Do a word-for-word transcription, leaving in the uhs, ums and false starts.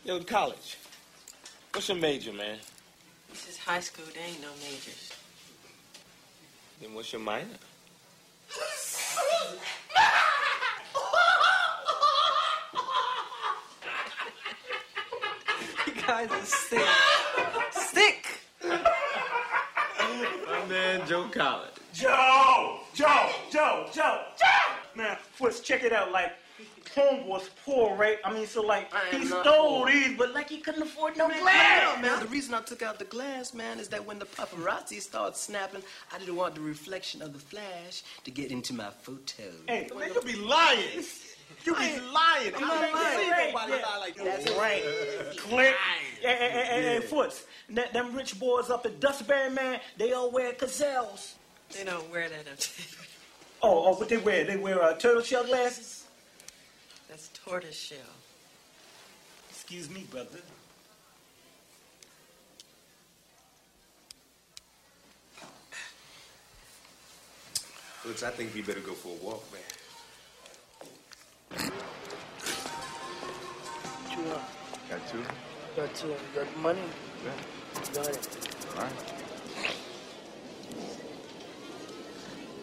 Yo, college. What's your major, man? This is high school. There ain't no majors. Then what's your minor? You guys are sick. Sick! My man, Joe College. Joe! Joe! Joe! Joe! Joe! Man, Foots, check it out. Like, homeboy's poor, right? I mean, so, like, I he am not stole poor. these, but, like, he couldn't afford no Man, glass. no, man. The reason I took out the glass, man, is that when the paparazzi started snapping, I didn't want the reflection of the flash to get into my photo. Hey, Man, you be lying. You be lying. I'm not lying. Ain't nobody lie like That's that. right. Click. Hey, hey, hey, hey, hey, Foots, that, them rich boys up at Dustberry, man, they all wear gazelles. They don't wear that up there. Oh, oh, what they wear? They wear uh, turtle shell glasses? That's tortoise shell. Excuse me, brother. Looks, I think we better go for a walk, man. What you want? Got two? Got two. You got the money? Yeah. Got it. All right.